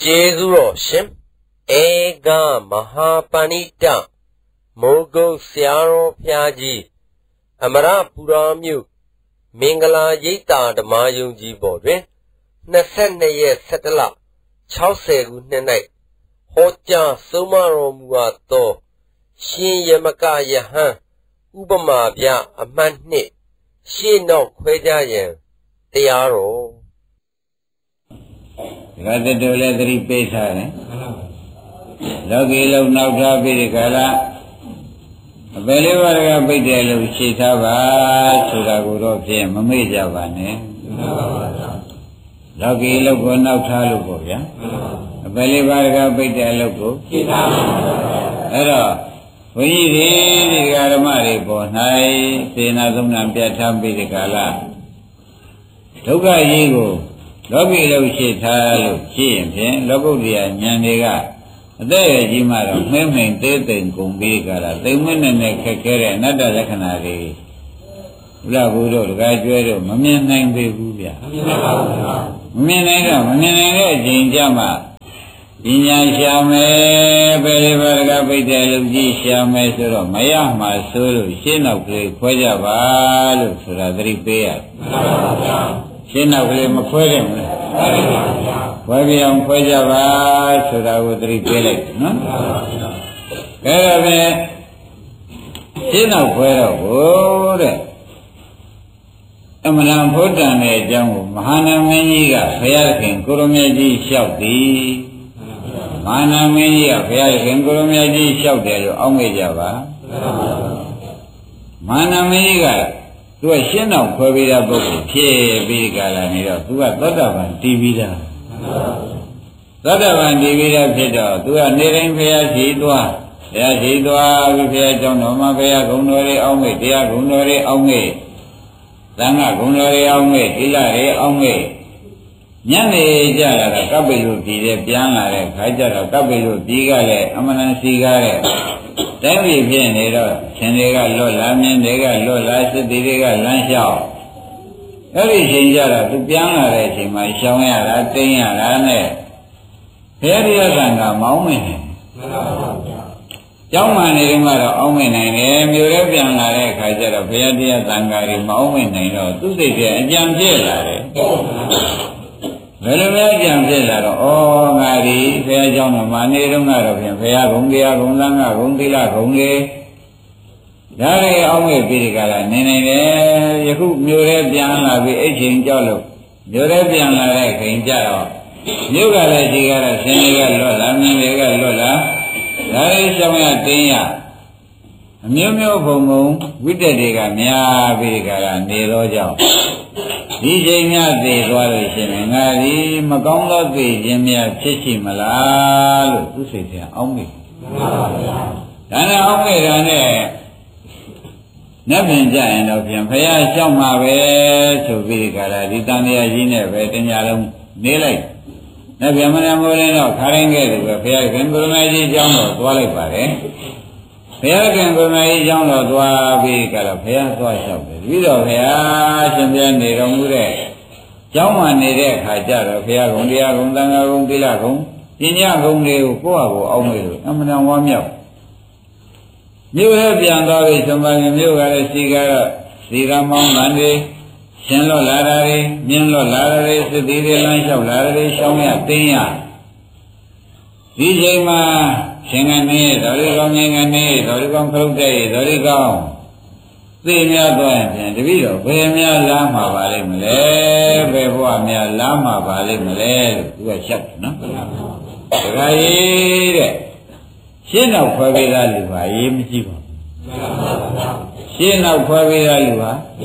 Jezuro Shim Ega Mahapanita Mogo Siaro Piaji Amara Puramyu Mingala Yita the Mayunji Bodre Nasene Setala Chausegu Nenai Hoja Sumaro Muato Shin Yamaka Yahan Ubama Bia Amani Shin no Quedayan Tiaro Rather do let the repace her. Logi love now Gabi Gala. A believer by the love Chitava, Sudaguro, Mamma Javane. Logi love one out Haluboya. A believer by the logo. Hello. When you read Garamari Bonai, Senazum Piatam Bidicala. Toga Yigo. Logi lo Chitalo, Chim, Logodia, Nyandiga. There, Jimaro, Memin, Tatin, Kumbigala, they win and they carry another lecanary. Labudo, Gajuero, Mamin name de Budia. Minega, Jinjama. Inyan Shame, Beliverga, Videl, Shame, Suro, Mayama, Suru, Shino, Quajava, Suradri Bear. Shina will Maquarium. Why am Quajava, so I would repeal it. Shina Quero, Amalam Putan, a Jamu, Mahana Maniga, Fayakin, Kurumeji Shouti. Mana Mania, Fayakin, Kurumeji Shouti, Omejava. Mana Maniga. To a shin of Kovida book, K. Bigala, to a Dodavan, Divida. Dodavan Divida Pedo, to a Nirin Pea Sidua, Yazidua, Vipia Jonoma, Pea Gunori Ome, Dia Gunori Ome, Langa Gunori Ome, Hilare Ome. Yane Jala, Kabilu, Piana, Kajara, Kabilu, Digale, Amanan Sigare. Then we begin it up. Senega Lola, Mendega Lola, Sediga Lanshao. Every Jara to Piana racing, my Shawaya, Tina, Rane. Here is a moment. Young man is a omen and European Lare, Kajara, Piadia, Zangari, Moment, I know, to say, Jam Jella. Well, Jam Jella, oh, Mary, Fair John, Mani, Runga, Fair Rungia, Runanga, Rundila, Rungi. Dari Ome Pirigala, Nene, Yaku, Murebiana, be aging Jolo, Murebiana, like in Jaro. Nugala, Jigara, Senegal, Lola, Nega Lola, Dari Samia Tina. Mumu Homo, with the Diga, Mia Pirigala, Niroja. DJ Mia de Dualism, Nari, Magonga de Jimia Chichi Malal, who says here, Omi. Dana Omi Rane. Nothing giant of him, Paya Shama, so Vigala, Ditania Gine, Vetanyalam, Nilay. Naviamana Moreno, Karange, Paya Gangurmaji Jamo, Twalipare. Paya Gangurmaji Jamo, Dwa Vigala, Paya Twashop. Vido Paya, Champion de Romure. Jama Nere, Hajar, Paya Gundia, Gundanga, Gundila, Inya Gundu, Poabo, Omi, Amana Wamio. You have young dogs, somebody new got a cigar, Siramon Lande, Shenlo Larare, Minlo Larare, the Didi lunch of Larare, show me a thing. DJ Ma, Shingane, Dorigongane, Dorigong Frude, Dorigong. The Mia Doan, and the video, Vemia Lama Valley Malay, Vevoa Mia Lama Valley Malay, who are shut, no? Shin of Pavila Luva, Yimjiva. Shin of Pavila Luva?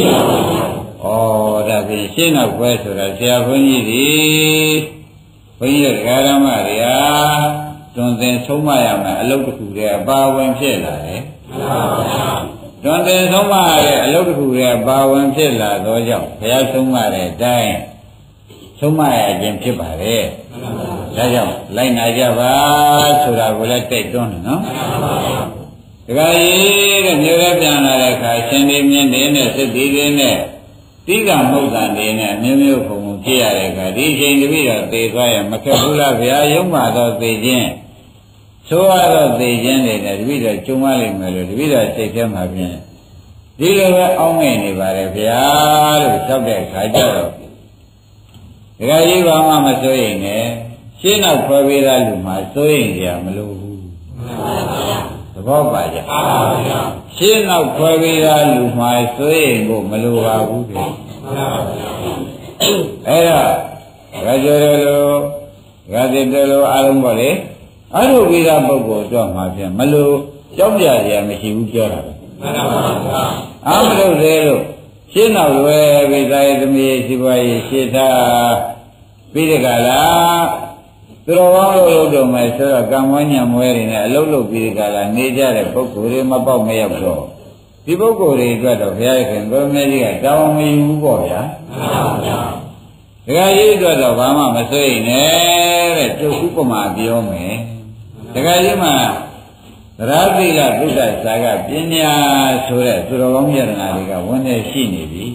Oh, that is Shin of Western, Siavuni, when you're Garamaria, don't then so my a look to their bow and sella, eh? Don't then so my a look to their bow and sella, though, they are so my dying. So my agent Chipare. Like Najava, so I will let take on, no? The guy is a European like I send him in the city in there. Tiga Mosan in a new from ဖြစ်ရတဲ့အခါဒီအချိန်တပိတော့သေသွားရမခက်ဘူးလားဗျာယုံမှတော့သေခြင်းဆိုရတော့သေခြင်းတွေနဲ့တပိတော့ကျုံရလိမ့်မယ်လို့တပိတော့စိတ်ထဲမှာဖြင့်ဒီလိုပဲအောင်းငင်နေပါတယ်ဗျာလို့သောက်တဲ့အခါကျတော့ဒကာကြီးဘာမှမစိုးရင်လည်းရှင်းတော့ခွဲပေးသားလူမှာစိုးရင်ကြမလို့ဘူးသဘောပါကြရှင်းတော့ခွဲပေးသားလူမှာစိုးရင်ကိုမလိုပါဘူးတဲ့အဲ့တော့ရကြရလို့ရတဲ့တလို့အားလုံးပေါ့လေအရုပ်ပြီးသားပုဂ္ဂိုလ်တော့မှဖြင့်မလိုကြောက်ကြရမရှိဘူးပြောတာအားမလို့သေးလို့ရှင်းတော့လွယ်ပြီးသားရဲ့သမီးရဲ့ရှိပွားရေးရှင်းထားပြီးတဲ့ကလာသူတော်ကောင်းလို့လုပ်တော့မယ်ဆိုတော့ကံမွေးညံမွေးတွေနဲ့အလုပ်လုပ်ပြီးတဲ့ကလာနေကြတဲ့ပုဂ္ဂိုလ်တွေမပေါက်မရောက်တော့ဒီပုဂ္ဂိုလ်တွေအတွက်တော့ဘုရားရှင်ကိုယ်မြတ်ကြီးကတောင်းမယူဘူးပေါ့ဗျာဒကာကြီးအတွက်တော့ဘာမှမစိုးရိမ်နဲ့တဲ့သူဥပမာပြောမယ်ဒကာကြီးမှာသရတိလသုဒ္ဓစာကပညာဆိုတဲ့သူတော်ကောင်းယတနာတွေကဝန်နဲ့ရှိနေပြီ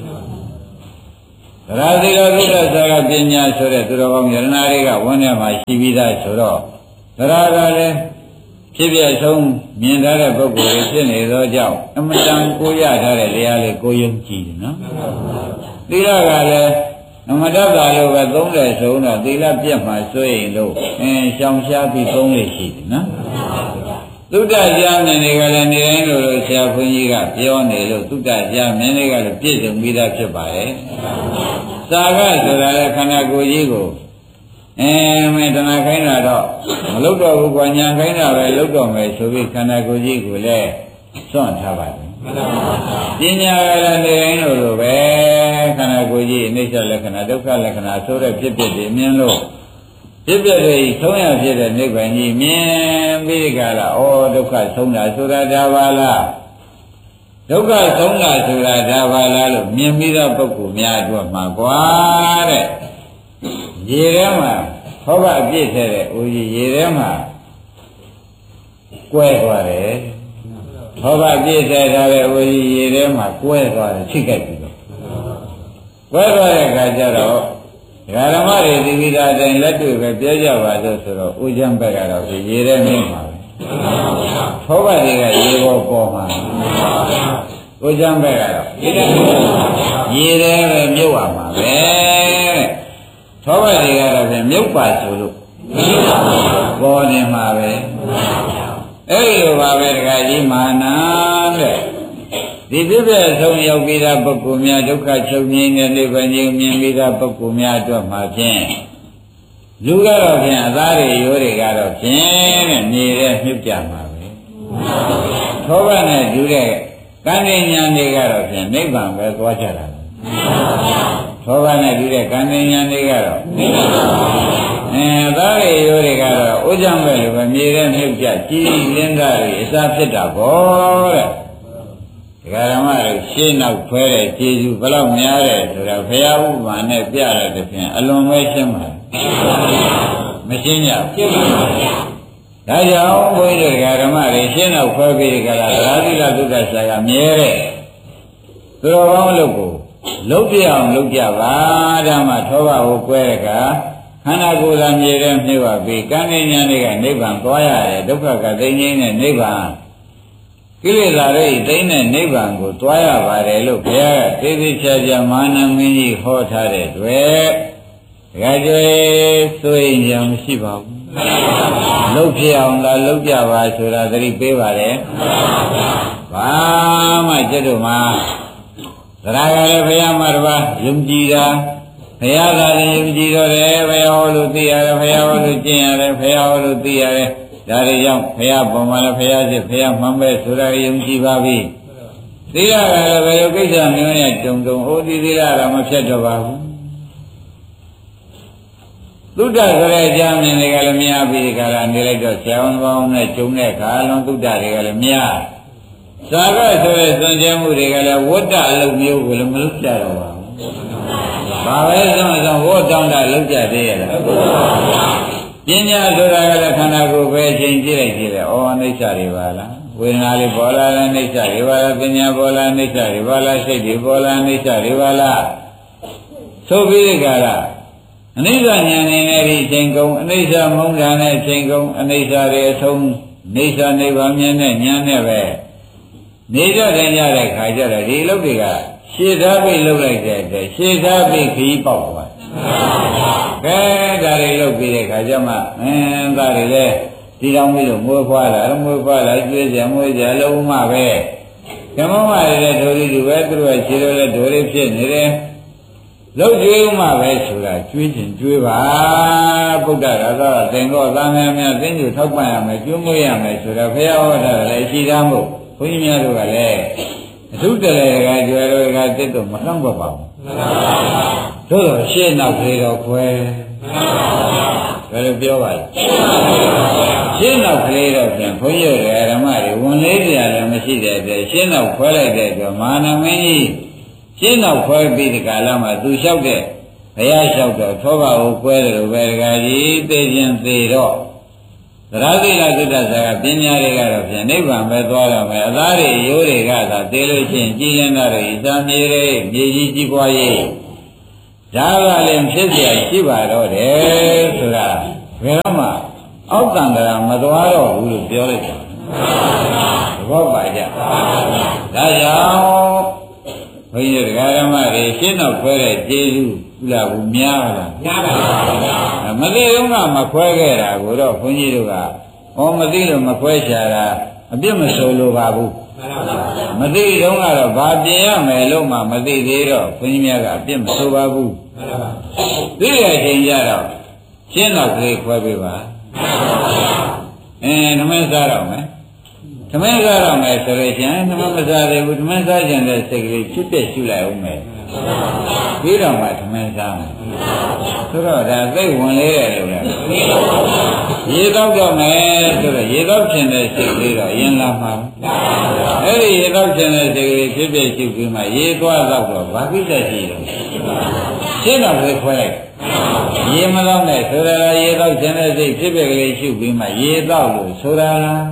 သရတိလသုဒ္ဓစာကပညာဆိုတဲ့သူတော်ကောင်းယတနာတွေကဝန်နဲ့မှာရှိပြီးသားဆိုတော့သရကလည်းဖြစ်ပြဆုံးမြင်ထားတဲ့ပုဂ္ဂိုလ်တွေဖြစ်နေသောကြောင့်အမတန်ကိုရထားတဲ့တရားလေးကိုယုံကြည်တယ်နော်သီလကလည်းအမတတ်တာလို့ပဲသုံးတယ်ဆိုတော့သီလပြတ်မှဆိုရင်လို့ရှောင်ရှားပြီးသုံးလို့ရှိတယ်နော်သုဒ္ဓကြာမြင်တွေကလည်းနေတိုင်းလို့ဆရာဘုန်းကြီးကပြောနေလို့သုဒ္ဓကြာမြင်တွေကလည်းပြည့်စုံပြီးသားဖြစ်ပါရဲ့သာကဆိုတာလည်းခန္ဓာကိုယ်ကြီးကိုမင်းတဏှာခိုင်းတာတော့မလုပ်တော့ဘူးကွာညာခိုင်းတာပဲလုပ်တော့မယ်ဆိုပြီးခန္ဓာကိုယ်ကြီးကိုလည်းစွန့်ထားပါတယ်ပညာကလည်းနေတိုင်းလို့ပဲခန္ဓာကိုယ်ကြီးအနိစ္စလက္ခဏာဒုက္ခလက္ခဏာဆိုတဲ့ဖြစ်ဖြစ်တွေမြင်လို့ဖြစ်ဖြစ်တွေဆုံးရဖြစ်တဲ့နိဗ္ဗာန်ကြီးမြင်ပြီးကြလားဩဒုက္ခဆုံးတာဆိုတာဒါပါလားဒုက္ခဆုံးတာဆိုတာဒါပါလားလို့မြင်ပြီးတော့ပုဂ္ဂိုလ်များအတွက်မှာကွာတဲ့ရေထဲမှာဟောကအပြည့်ထဲတဲ့ဦးကြီးရေထဲမှာကွဲသွားတယ်ဟောကအပြည့်ထဲထားတဲ့ဦးကြီးရေထဲမှာကွဲသွားတယ်ထိခိုက်ပြီးတော့ကွဲသွားတဲ့အခါကျတော့ဓမ္မတွေဒီဝိသအတိုင်းလက်တွေ့ပဲပြောကြပါလို့ဆိုတော့ဥကျမ်းဘက်ကတော့ရေထဲမြင့်ပါပဲဟောကတွေကရေပေါ်ပေါ်မှာဥကျမ်းဘက်ကတော့ရေထဲပဲမြုပ်ရမှာပဲသောဘတွေကတော့ဖြင့်မြုပ်ပါဆိုလို့ပေါ်နေမှာပဲအဲ့ဒီလိုပါပဲတခါကြီးမာနာတဲ့ဒီပြည့်ပြည့်ဆုံးရောက်ပြီးသားပုဂ္ဂိုလ်များဒုက္ခချုပ်ငြိမ်းတဲ့နိဗ္ဗာန်ကြီးမြင်ပြီးသားပုဂ္ဂိုလ်များအတွက်မှာဖြင့်လူကတော့ဖြင့်အသားတွေရိုးတွေကတော့ဖြင့်နေတဲ့မြုပ်ကြမှာပဲသောဘနဲ့တူတဲ့ကံဉာဏ်တွေကတော့ဖြင့်နိဗ္ဗာန်ပဲသွားကြတာသောဘနဲ့တူတဲ့ကံဉာဏ်တွေကတော့သားတွေရိုးတွေကတော့ဥကြံပဲလို့ပဲမြေထဲမြုပ်ကြကြည်လင်းတာတွေအစားဖြစ်တာပေါ့တဲ့ဒကာဓမ္မတွေရှင်းနောက်ဖွဲတဲ့ကျေးဇူးဘယ်လောက်များတယ်ဆိုတော့ဘုရားဥပမာနဲ့ပြရတဲ့ဖြင့်အလွန်ပဲရှင်းပါမရှင်းကြရှင်းပါဗျာဒါကြောင့်ဘုန်းကြီးတို့ဒကာဓမ္မတွေရှင်းနောက်ဖွဲပြီးကြလားသာသီလသုဒ္ဓဆရာကမြဲတဲ့သူတော်ကောင်းလုပ်ကိုလုပ်ပြအောင်လုပ်ကြပါဓမ္မထောဘကိုကွဲတဲ့ကခန္ဓာကိုယ်သာမြေထဲမြှုပ်ပါပြီးကံဉာဏ်တွေကနိဗ္ဗာန်သွားရတယ်ဒုက္ခကသိငြိမ်းတဲ့နိဗ္ဗာန်ကိလေသာတွေသိမ့်တဲ့နိဗ္ဗာန်ကိုသွားရပါတယ်လို့ဘုရားကသေသေးချာချာမာနမင်းကြီးဟောထားတဲ့တွေ့တခါကျွေးဆိုရင်ကြမရှိပါဘူးလှုပ်ဖြစ်အောင်လားလှုပ်ကြပါဆိုတာသတိပေးပါတယ်ဘာမှကျွတ်တို့မှာသရကလည်းဘုရားမှာတပါးယုံကြည်တာဘုရားသာလည်းယုံကြည်တော့တယ်ဘုရားဟောလို့သိရတယ်ဘုရားဟောလို့ကျင့်ရတယ်ဘုရားဟောလို့သိရတယ်ဒါတွေကြောင့်ဘုရားပုံမှန်လည်းဘုရားဖြစ်ဘုရားမှန်ပဲဆိုတာယုံကြည်ပါပြီသီလကလည်းဘယ်လိုကိစ္စမျိုးနဲ့ကြုံဟိုဒီသီလတော့မဖြတ်တော့ပါဘူးသုဒ္ဓဆိုတဲ့အကြောင်းမြင်တွေကလည်းများပြီးဒီကလာနေလိုက်တော့ဆရာဝန်ပေါင်းနဲ့ကြုံတဲ့အခါအလုံးသုဒ္ဓတွေကလည်းများသာကဆိုတဲ့စွန့်ကြဲမှုတွေကလည်းဝတ္တအလုပ်မျိုးကိုလည်းမလုပ်ကြတော့ပါဘူးဘာပဲဆိုဝတ်တောင်းတာလုပ်ကြသေးရလားပညာဆိုတာကလည်းခန္ဓာကိုယ်ပဲအချိန်ကြည့်လိုက်ကြည့်တယ်ဩအိဋ္ဌတွေပါလားဝေဒနာလေးပေါ်လာတဲ့အိဋ္ဌတွေပါလားပညာပေါ်လာအိဋ္ဌတွေပါလားစိတ်တွေပေါ်လာအိဋ္ဌတွေပါလားဆိုပြီးဒီကလာအနိစ္စဉာဏ်နဲ့ဒီချိန်ကုန်အနိစ္စမုန်းတာနဲ့ချိန်ကုန်အနိစ္စရဲ့အဆုံးနေစာနိဗ္ဗာန်မြင်တဲ့ဉာဏ်နဲ့ပဲနေကြတယ်ကြတဲ့ခါကျတော့ဒီအလုပ်တွေကရှေ့သားပြီးလှုပ်လိုက်တဲ့အတွက်ရှေ့သားပြီးခီးပေါက်သွားတယ်ကဲဒါတွေလှုပ်ပြီးတဲ့ခါကျမှဒါတွေလေဒီတော်မျိုးလို့မွေးဖွားလာမွေးဖွားလာကျွေးကြမွေးကြလုံးမပဲဓမ္မမရတဲ့ဒိုရီတူပဲသူတို့ကခြေတော်လည်းဒိုရီဖြစ်နေတယ်လှုပ်ကျွေးမှပဲဆိုတာကျွေးခြင်းကျွေးပါဗုဒ္ဓရာသာသင်္ကောသာမယများသင်္ကြန်ထောက်ပံ့ရမယ်ကျွေးမွေးရမယ်ဆိုတော့ဘုရားဟောတာလည်းရှိသားမို့ဘုန်းကြီးများတို့ကလည်းအထုတလေကကျွယ်တော်ကတစ်တော့မနှောင့်ပါဘူးတို့တော့ရှေ့နောက်ကလေးတော့ခွဲဘယ်လိုပြောပါလဲရှင်းနောက်ကလေးတော့ပြန်ဘုန်းကြီးရဲ့ဓမ္မတွေဝန်လေးကြလည်းမရှိတဲ့အတွက်ရှင်းနောက်ခွဲလိုက်တဲ့အတွက်မာနမင်းကြီးရှင်းနောက်ခွဲပြီးဒီကာလမှာသူလျှောက်တဲ့ဘုရားလျှောက်တော့သောဘကိုကွဲတယ်လို့ပဲဒကာကြီးသိခြင်းသိတော့သရသိလသုတ္တဇာကပညာတွေကတော့ပြန်နိဗ္ဗာန်ပဲသွားတော့မယ်အသားတွေရိုးတွေကသာသိလို့ရှိရင်ကြည်လင်တာတွေသာမြေတွေမြေကြီးကြီးပွားရေးဒါကလည်းဖြစ်เสียရှိပါတော့တယ်ဆိုတာဘယ်တော့မှအောက်တန်တရာမသွားတော့ဘူးလို့ပြောလိုက်တာသဘောပါကြဒါကြောင့်ဘုန်းကြီးတရားဓမ္မတွေရှင်းတော့ခွဲတဲ့ကျေးဇူးကုလားဘူးများပါလားများပါပါမသိတော့မှမခွဲခဲ့တာကိုတော့ဘုန်းကြီးတို့ကမသိလို့မခွဲချတာအပြစ်မဆိုလိုပါဘူးမသိတော့ကတော့ဘာပြင်ရမယ်လို့မှမသိသေးတော့ဘုန်းကြီးများကအပြစ်မဆိုပါဘူးသိတဲ့အချိန်ကျတော့ရှင်းတော့ကလေးခွဲပေးပါဓမ္မစားတော့မယ်ဓမ္မစားတော့မယ်ဆိုလို့ချင်းဓမ္မမစားသေးဘူးဓမ္မစားခြင်းတဲ့စိတ်ကလေးဖြစ်ဖြစ်ရှုလိုက်အောင်မယ်ပြီးတော့မှဓမ္မစားမယ်ဆိုတော့ဒါသိဝင်လေးတယ်လို့လည်းရေတော့မယ်ဆိုတော့ရေတော့ခြင်းတဲ့စိတ်ကလေးတော့ရင်လာမှာအဲ့ဒီရေတော့ခြင်းတဲ့စိတ်ကလေးဖြစ်ဖြစ်ရှုပြီးမှရေသွားတော့ဘာဖြစ်တတ်ရှိတော့ရှင်းတော့ပဲခွဲလိုက်ရေမတော့နဲ့ဆိုတာရေတော့ခြင်းတဲ့စိတ်ဖြစ်ဖြစ်ကလေးရှုပြီးမှရေတော့လို့ဆိုတာလား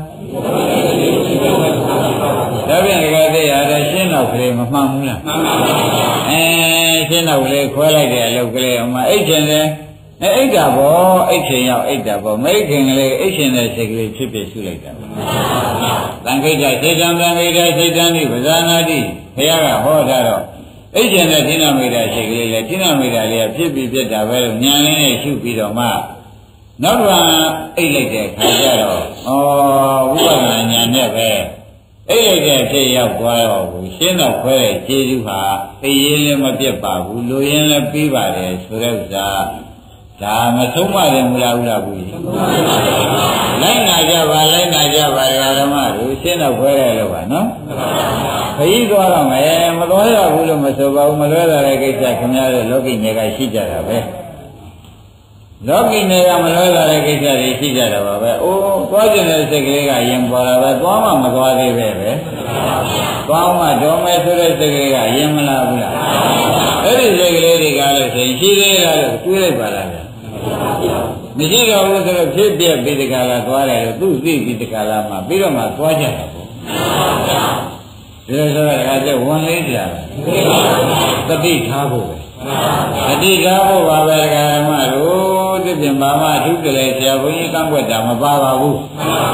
ဒါပြန်ဒီကတည်းကရှင်းတော့ကလေးမမှန်ဘူးလားမှန်ပါပါရှင်းတော့ကလေးခွဲလိုက်တဲ့အလုပ်ကလေးအမှအိတ်ခြင်းလေအိတ်တာပေါ့အိတ်ခြင်းရောက်အိတ်တာပေါ့မိတ်ခင်ကလေးအိတ်ခြင်းတဲ့စိတ်ကလေးဖြစ်ဖြစ်ရှုလိုက်တာသံခိတစေတံသံခိတစေတံဒီပဇာနာတိဘုရားကဟောထားတော့အိတ်ခြင်းတဲ့ဌိနမိတ်တာစိတ်ကလေးလေဌိနမိတ်တာလေးကဖြစ်ပြီးဖြစ်တာပဲလို့ညာလေးနဲ့ရှုပြီးတော့မှနောက်တစ်ခါအိတ်လိုက်တဲ့ခါကျတော့ဝိပဿနာဉာဏ်နဲ့ပဲအိတ်လိုက်တဲ့ဖြစ်ရောက်သွားတော့ဘူးရှင်းတော့ခွဲတဲ့ခြေစုဟာသိရင်လည်းမပြတ်ပါဘူးလူရင်လည်းပြီးပါတယ်ဆိုတဲ့ဥစ္စာဒါမဆုံးမတယ်မလားဘူးလားဘူးလိုက်နာကြပါလိုက်နာကြပါဓမ္မတို့ရှင်းတော့ခွဲတယ်လို့ပါနော်ခရီးသွားတော့မယ်မသွားရဘူးလို့မဆိုပါဘူးမလွဲတာတဲ့ကိစ္စခင်ဗျားတို့လောကီနယ်ကရှိကြတာပဲလောကီနယ်ကမလွဲလာတဲ့ကိစ္စတွေရှိကြတာပါပဲ။အိုးသွားကျင်တဲ့စိတ်ကလေးကရင်ပေါ်လာပဲသွားမှမသွားသေးပဲပဲ။သွားမှတော်မယ်ဆိုတဲ့စိတ်ကလေးကရင်မလာဘူးလား။အဲ့ဒီစိတ်ကလေးတွေကလည်းဆိုရင်ရှိသေးလားလို့တွေးလိုက်ပါလားဗျ။မရှိတော့ဘူးဆိုတော့ဖြစ်ပြက်ပြီးတကလားသွားတယ်လို့သူ့သိပြီးတကလားမှပြီးတော့မှသွားကြတာပေါ့။ဒီလိုဆိုတော့ဒါကဝန်လေးကြတာ။တတိထားဖို့ပဲ။တတိထားဖို့ပါပဲဓမ္မတို့ဒီပြင်ဘာမှအထုကလေးဆရာဘုန်းကြီးကန့်ကွက်တာမပါပါဘူး။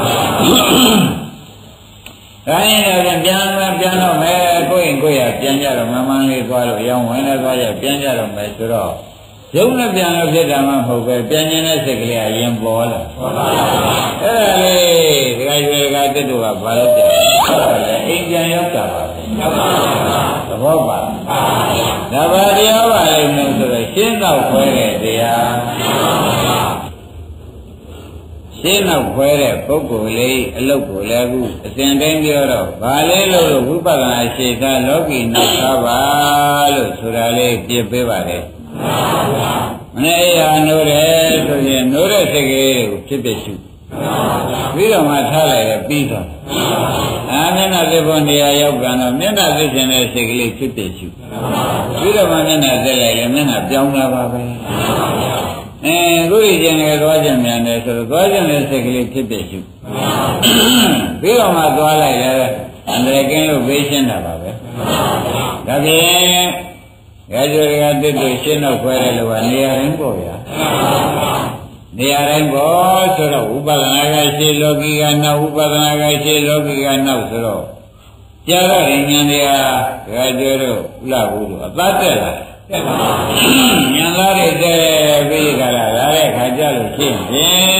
ဒါရင်လည်းပြန်တော့မယ်ကိုယ့်ရင်ကိုယ်ရပြန်ကြတော့မမှန်လေးသွားလို့ရောင်းဝင်လည်းသွားရပြန်ကြတော့မယ်ဆိုတော့ရုံနဲ့ပြန်လို့ဖြစ်တာမှမဟုတ်ပဲပြန်နေတဲ့စိတ်ကလေးကရင်ပေါ်လာ။အဲ့ဒါလေးဒီကရွေကတက်တို့ကဘာလို့ပြန်လဲအိမ်ပြန်ရောက်တာပါပဲ။သဘောပါ။ဒါပါတရားပါလိမ့်မယ်ဆိုတော့ရှင်းတော့ခွဲတဲ့တရားရှင်းတော့ခွဲတဲ့ပုဂ္ဂိုလ်လေးအလုတ်ကိုလည်းအခုအစဉ်တိုင်းပြောတော့ဗာလေးလို့ဝိပဿနာရှေ့သားလောကီနောက်သားပါလို့ဆိုတာလေးပြပေးပါတယ်မနေ့ရာနိုးတယ်ဆိုရင်နိုးတဲ့စိတ်ကလေးကိုဖြစ်ဖြစ်ရှုပြီးတော့မှထားလိုက်ရပြီးတော့မျက်နှာသစ်ဖို့နေရာရောက်ပြန်တော့မျက်နှာသစ်ခြင်းတဲ့စိတ်ကလေးဖြစ်ဖြစ်ရှုပြီးတော့မှမျက်နှာသစ်လိုက်ရင်မျက်နှာပြောင်းလာပါပဲကိုယ်ကြီးခြင်းနဲ့သွားခြင်းမြန်တယ်ဆိုတော့သွားခြင်းတဲ့စိတ်ကလေးဖြစ်ဖြစ်ရှုပြီးတော့မှသွားလိုက်လဲအန္တရာယ်ကင်းလို့ဘေးရှင်းတာပါပဲဒါဖြင့်ကျော်ကတစ်တို့ရှင်းတော့ခွဲတယ်လို့ကနေရာတိုင်းပေါ့ဗျာနေရာတိုင်းပေါ့ဆိုတော့ဥပဒနာကရှင်းလောကီကနောက်ဥပဒနာကရှင်းလောကီကနောက်ဆိုတော့ကြာတော့ဉာဏ်တွေကကျော်တို့ဥလာဘူးလို့အသတ်တက်လာဉာဏ်သားတွေတဲ့ပြီးကြလာတဲ့ခါကြလို့ရှင်းဖြင့်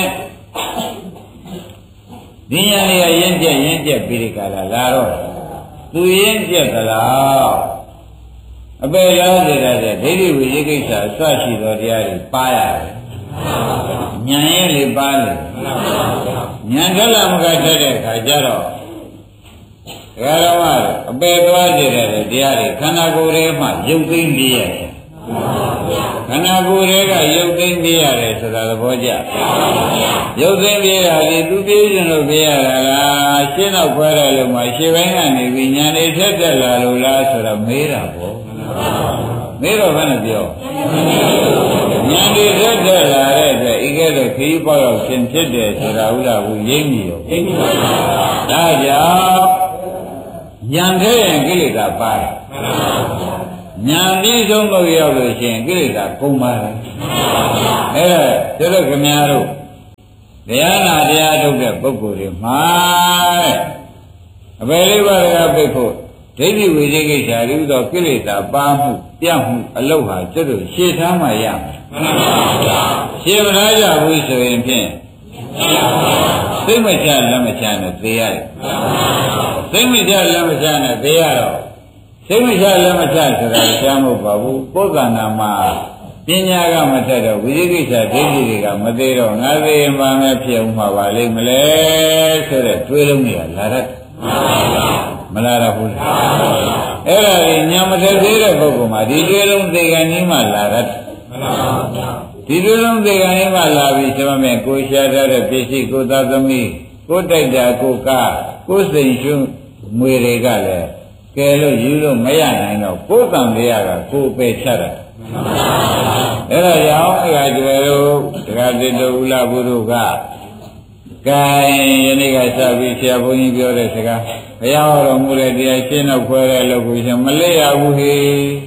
ဒီဉာဏ်တွေကရင်းကျက်ပြီးကြလာတော့သူရင်းကျက်သလားအပေလားတဲ့ဒိဋ္ဌိဝိသေကိစ္စအစရှိသောတရားတွေပါရတယ်ဉာဏ်ရဲ့လေပါလေဉာဏ်ထက်လာမကတတ်တဲ့ခါကျတော့ဒါတော့အပေသွားစေတဲ့တရားတွေခန္ဓာကိုယ်ထဲမှာရုပ်သိမ်းပြီးရတယ်ခန္ဓာကိုယ်ထဲကရုပ်သိမ်းပြီးရတယ်ဆိုတာသဘောကျရုပ်သိမ်းပြီးတာဒီသူပြေးခြင်းလို့ပြေးရတာလားရှင်းတော့ခွဲတယ်လို့မှရှင်းပိုင်းကနေပြီးဉာဏ်တွေထက်တက်လာလို့လားဆိုတော့မေးတာပေါ့မေးတော့ဘယ်နဲ့ပြောဉာဏ်တွေထက်တက်လာတဲ့အတွက်ဤကဲ့သို့ခရီးပေါက်ရှင်ဖြစ်တယ်ဆိုတာဥလားဘူးရိပ်မိရောဒါကြောင့်ဉာဏ်ထဲရင်ကိလေသာပါတယ်ဉာဏ်ပြီးဆုံးလို့ရောက်လို့ရှိရင်ကိလေသာကုန်ပါတယ်အဲ့ဒါခင်ဗျားတို့တရားနာတရားထုတ်တဲ့ပုဂ္ဂိုလ်တွေမှာအပေလေးပါးကပြိဖို့ဒိဋ္ဌိဝိသေကိစ္စရူသောကိလေသာပါမှုပြတ်မှုအလုတ်ဟာကျွတ်တို့ရှေ့ထားမှရမယ်ရှေ့မထားကြဘူးဆိုရင်ဖြင့်သိမချလက်မချနဲ့သေရတယ်သိမချလက်မချနဲ့သေရတော့သိမချလက်မချဆိုတာကြားမဟုတ်ပါဘူးပုဂ္ဂနာမှာပညာကမထက်တော့ဝိသေကိစ္စဒိဋ္ဌိတွေကမသေးတော့ငါသေးရင်ပါမယ်ဖြစ်အောင်မှာပါလိမ့်မလဲဆိုတဲ့တွေးလုံးတွေကလာတတ်မလာတော့ဘူးအဲ့ဒါကြီးညာမထက်သေးတဲ့ပုဂ္ဂိုလ်မှာဒီတွေးလုံးသေကံကြီးမှလာတတ်ဒီတွေးလုံးသေကံကြီးမှလာပြီးဆိုမှကိုရှားထားတဲ့ပစ္စည်းကိုသားသမီးကိုတိုက်တာကိုကားကိုစိန်ရှုငွေတွေကလည်းကဲလို့ယူလို့မရနိုင်တော့ကိုယ်တန်တရားကကိုယ်ပဲချတာအဲ့ဒါကြောင့်အကြွယ်တို့တရားတိတို့ဥလာဘုရုကကဲယနေ့ကစပြီးဆရာဘုန်းကြီးပြောတဲ့စကားဘုရားဟောတော်မူတဲ့တရားရှင်းတော့ခွဲတဲ့လို့ကိုရှင်မလက်ရဘူးဟေ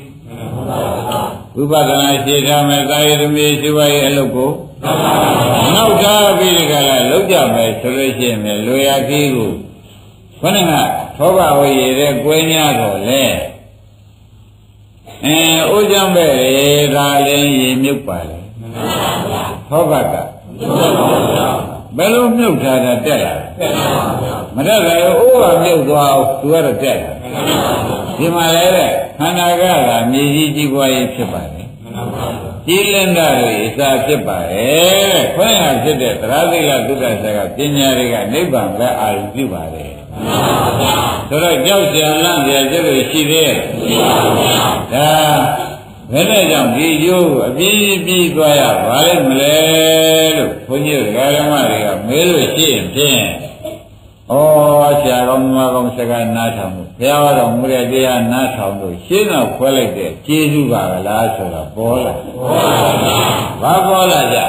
ဝိပဿနာရှင်းထားမယ်သာယသမီးရှိပါရဲ့အလုပ်ကိုနောက်ထားပြီးကြလားလောက်ကြမယ်ဆိုလို့ရှိရင်လွေရခီးကိုခொနကသောဘဝရည်တဲ့ကွဲညာတော့လေဥကြံပဲလေဒါလည်းရေမြုပ်ပါလေသောဘကဘယ်လိုမြုပ်ထားတာတက်လာမတက်ကြဘူးဥကမြုပ်သွားအောင်သူကတော့တက်လာဒီမှာလည်းတဲ့ခန္ဓာကမြေကြီးကြီးပွားရေးဖြစ်ပါလေကြီးလင်းတာတွေအစာဖြစ်ပါရဲ့ခွင့်ရဖြစ်တဲ့သရသိလသုဒ္ဓဆရာကပညာတွေကနိဗ္ဗာန်ပဲအာရုံပြုပါလေဆိုတော့ကြောက်ကြံလန့်ကြကျလို့ရှိသေးရဲ့ဒါဘယ်နဲ့ကြောင့်ဒီကျိုးကိုအပြည့်ပြည့်သွားရပါလိမ့်မလဲလို့ဘုန်းကြီးဓမ္မတွေကမေးလို့ရှိရင်ဖြင့်ဩဆရာကောင်းမကောင်းစကားနားထောင်လို့ဘုရားတော်မူတဲ့တရားနားထောင်လို့ရှင်းတော့ခွဲလိုက်တဲ့ကျေးဇူးပါကလားဆိုတာပေါ်လာဘာပေါ်လာကြ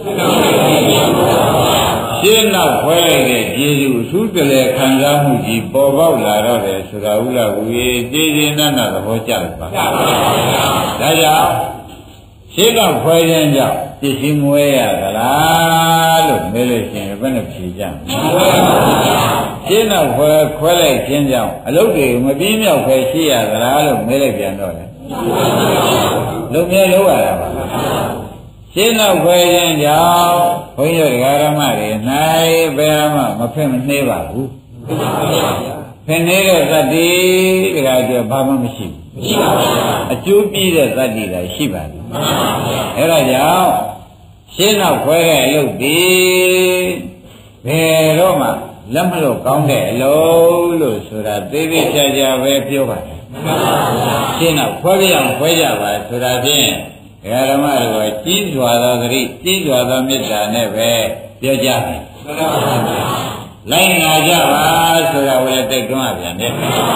ရှင်းတော့ခွဲလိုက်တဲ့ကျေးဇူးအထူးတလဲခံစားမှုကြီးပေါ်ပေါက်လာတော့တယ်ဆိုတာဥလားဝေကျေးဇူးနဲ့သဘောကျတယ်ပါဒါကြောင့်ရှင်းတော့ခွဲခြင်းကြောင့်ပစ္စည်းမွေးရသလားလို့မေးလို့ရှိရင်ဘယ်နဲ့ဖြေကြမလဲရှင်းတော့ခွဲလိုက်ခြင်းကြောင့်အလုပ်တွေမပြင်းမြောက်ခဲရှိရသလားလို့မေးလိုက်ပြန်တော့လေလုံမြဲလို့ရတာပါရှင်းတော့ခွဲခြင်းကြောင့်ဘုန်းကြီးတို့ဓမ္မတွေနိုင်ဘယ်မှမဖက်မနှေးပါဘူးဖက်နေတဲ့သတ္တိတရားကျဘာမှမရှိဘူးအကျိုးပြည့်တဲ့သတ္တိလည်းရှိပါဘူးအဲ့ဒါကြောင့်ရှင်းတော့ခွဲတဲ့အလုပ်ဒီဘယ်တော့မှလက်မလို့ကောင်းတဲ့အလုပ်လို့ဆိုတာသေးသေးချာချာပဲပြောပါတယ်ရှင်းတော့ခွဲပြအောင်ခွဲကြပါဆိုတာဖြင့်ဓမ္မတွေကကြီးစွာသောသတိကြီးစွာသောမေတ္တာနဲ့ပဲပြောကြတယ်လိုက်နာကြပါဆိုတာကိုလည်းတိုက်တွန်းရပြန်တယ်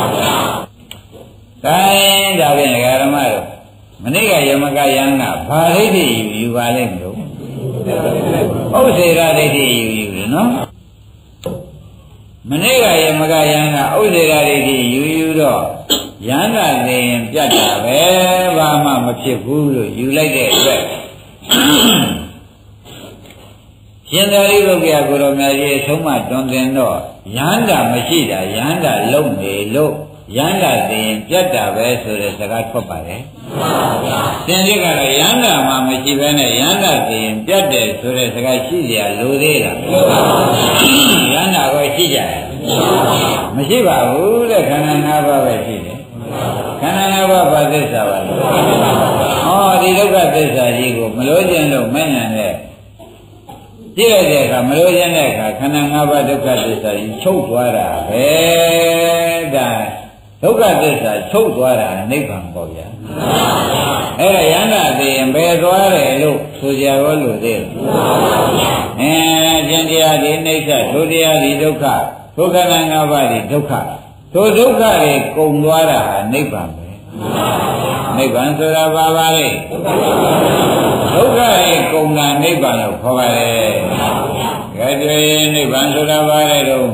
တိုင်းဒါဖြင့်ဓမ္မတို့မနေ့ကယမကယံကဘာဒိဋ္ဌိယူပါလိမ့်မလို့ဥစ္စေရဒိဋ္ဌိယူတယ်နော်မနေ့ကယမကယံကဥစ္စေရဒိဋ္ဌိယူတော့ယယန္တာသိရင်ပြတ်တာပဲဘာမှမဖြစ်ဘူးလို့ယူလိုက်တဲ့အတွက်ရှင်သာရိပုတ္တရာကိုယ်တော်မြတ်ကြီးဆုံးမတွင်တင်တော့ယန္တာမရှိတာယန္တာလုံးနေလို့ယန္တာသိရင်ပြတ်တာပဲဆိုတဲ့စကားထွက်ပါတယ်သင်္ကြန်ကတော့ယန္တာမှမရှိဘဲနဲ့ယန္တာသိရင်ပြတ်တယ်ဆိုတဲ့စကားရှိเสียလိုသေးလားယန္တာကိုရှိကြတယ်မရှိပါဘူးတဲ့ခန္ဓာ၅ပါးပဲရှိတယ်ခန္ဓာ၅ပါးဘာသစ္စာပါလဲဟောဒီဒုက္ခသစ္စာကြီးကိုမလို့ခြင်းလို့မဉဏ်နဲ့ကြည့်လိုက်တဲ့အခါမလို့ခြင်းတဲ့အခါခန္ဓာ၅ပါးဒုက္ခသစ္စာကြီးချုပ်သွားတာပဲဒါဒုက္ခသစ္စာချုပ်သွားတာနိဗ္ဗာန်ပေါ့ဗျာအဲ့ဒါယန္တာသိရင်ဘယ်သွားတယ်လို့ဆိုကြရောလို့သေးတယ်ကျင့်တရားဒီနိစ္စဒုတရားဒီဒုက္ခဒုက္ခနာ၅ပါးဒီဒုက္ခတို့ဒုက္ခတွေကုန်သွားတာဟာနိဗ္ဗာန်ပဲနိဗ္ဗာန်ဆိုတာဘာပါလဲဒုက္ခတွေကုန်တာနိဗ္ဗာန်လို့ခေါ်ပါတယ်ကဲတွေ့နိဗ္ဗာန်ဆိုတာဘာလဲတော့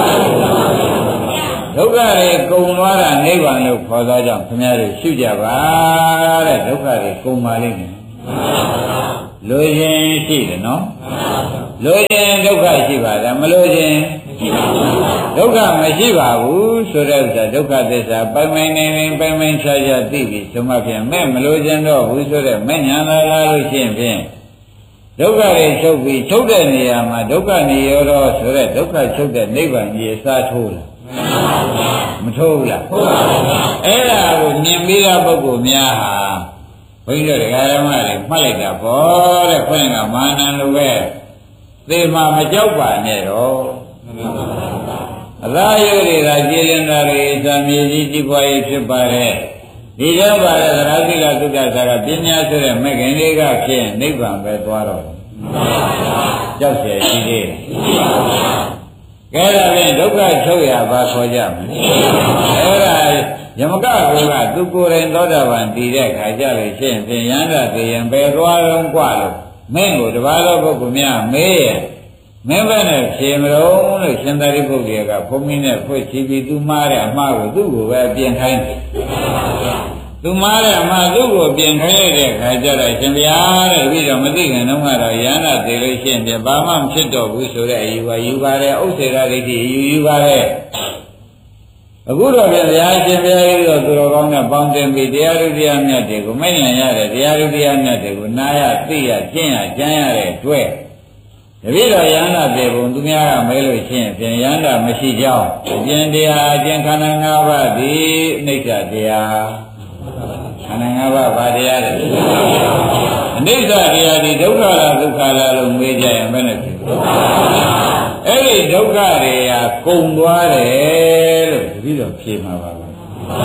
ဒုက္ခတွေကုန်သွားတာနိဗ္ဗာန်လို့ခေါ်သောကြောင့်ခင်ဗျားတို့ရှုကြပါတဲ့ဒုက္ခတွေကုန်ပါလိမ့်မယ်လိုခြင်းရှိတယ်နော်လိုခြင်းဒုက္ခရှိပါတယ်မလိုခြင်းဒုက္ခမရှိပါဘူးဆိုတဲ့ဥစ္စာဒုက္ခသစ္စာပိုင်ပိုင်နေနေပိုင်ပိုင်ခြားခြားသိပြီဆိုမှဖြင့်မဲ့မလိုခြင်းတော့ဘူးဆိုတဲ့မဲ့ညာလာလို့ရှိရင်ဖြင့်ဒုက္ခတွေချုပ်ပြီးချုပ်တဲ့နေရာမှာဒုက္ခនិရောဓဆိုတဲ့ဒုက္ခချုပ်တဲ့နိဗ္ဗာန်ကြီးအစားထိုးလာမထိုးဘူးလားထိုးပါဘူးအဲ့ဒါကိုမြင်ပြီးတဲ့ပုဂ္ဂိုလ်များဟာဘုန်းကြီးတို့ဓမ္မတွေမှတ်လိုက်တာပေါ့တဲ့ခွင့်ကမာနံလိုပဲသေမှာမကြောက်ပါနဲ့တော့အသာယုတွေကကြည်လင်တာတွေဇာမြေကြီးကြီးပွားရေးဖြစ်ပါတယ်ဒီကြောင့်ပါလေသရသီလသုဒ္ဓဆာကပညာဆိုတဲ့မဲ့ခင်လေးကဖြင့်နိဗ္ဗာန်ပဲသွားတော့ကြောက်เสียရှိသေးတယ်ကဲဒါဖြင့်ဒုက္ခချုပ်ရပါခေါ်ကြမယ်အဲ့ဒါယမကဘုရားသူကိုယ်တိုင်သောတာပန်တည်တဲ့ခါကြလို့ရှိရင်ဖြင့်ယန္တာသေရင်ဘယ်သွားလုံးกว่าလို့မင်းကိုတပါးသောပုဂ္ဂိုလ်များမေးရဲ့မင်းဘယ်နဲ့ဖြေမလို့လို့ရှင်သာရိပုတ္တရာကဘုန်းကြီးနဲ့ဖွင့်ချပြီးသူမှားတဲ့အမှားကိုသူ့ကိုပဲပြင်ခိုင်းတယ်သူမှားတဲ့အမှားသူ့ကိုပြင်ခိုင်းတဲ့ခါကျတော့ရှင်ဗျာတဲ့ပြီးတော့မသိခင်တုန်းကတော့ယန္တာသေလို့ရှိရင်ပြဘာမှမဖြစ်တော့ဘူးဆိုတဲ့အယူပါယူပါတယ်ဥစ္စေရဒိဋ္ဌိယူပါတယ်အခုတော့ဗျာရှင်ဘုရားကြီးတော့သူတော်ကောင်းနဲ့ပေါင်းတင်ပြီးတရားဓုတရားမြတ်တွေကိုမိတ်လည်ရတဲ့တရားဓုတရားမြတ်တွေကိုနာရသိရကျင့်ရကြမ်းရတဲ့အတွက်တပည့်တော်ယန္တာပြေပုံသူများကမဲလို့ရှိရင်ပြန်ယန္တာမရှိကြောင်းအကျင့်တရားအကျင့်ခန္ဓာ၅ပါးဒီအနိစ္စတရားခန္ဓာ၅ပါးဘာတရားလဲအနိစ္စတရားဒီဒုက္ခလားဒုက္ခလားလို့မေးကြရင်ဘယ်နဲ့ဖြစ်အဲ့ဒီဒုက္ခတွေကကုန်သွားတယ်လို့တပည့်တော်ဖြေမှာပါပဲ